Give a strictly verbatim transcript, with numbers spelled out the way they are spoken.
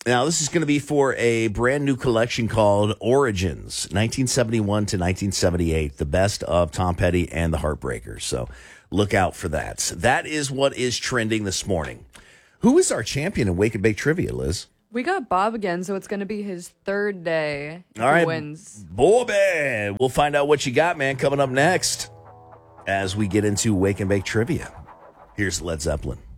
Now, this is going to be for a brand new collection called Origins, nineteen seventy-one to nineteen seventy-eight, the best of Tom Petty and the Heartbreakers. So look out for that. That is what is trending this morning. Who is our champion in Wake and Bake Trivia, Liz? We got Bob again, so it's going to be his third day. All right, wins. Bobby. We'll find out what you got, man, coming up next as we get into Wake and Bake Trivia. Here's Led Zeppelin.